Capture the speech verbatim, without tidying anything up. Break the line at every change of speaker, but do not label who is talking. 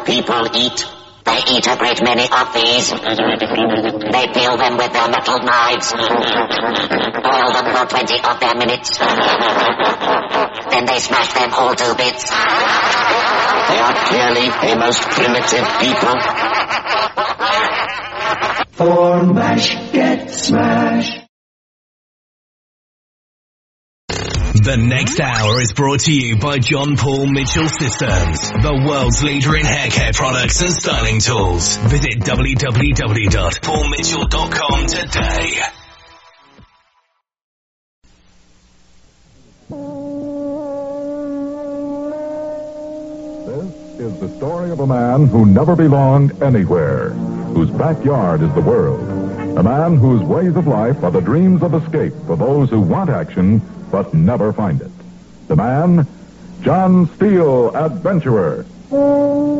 people eat. They eat a great many of these. They peel them with their metal knives. Boil them for twenty of their minutes. Then they smash them all to bits. They are clearly a most primitive people.
For mash, get smash.
The next hour is brought to you by John Paul Mitchell Systems, the world's leader in hair care products and styling tools. Visit w w w dot paul mitchell dot com today.
This is the story of a man who never belonged anywhere, whose backyard is the world. A man whose ways of life are the dreams of escape for those who want action but never find it. The man, John Steele, adventurer.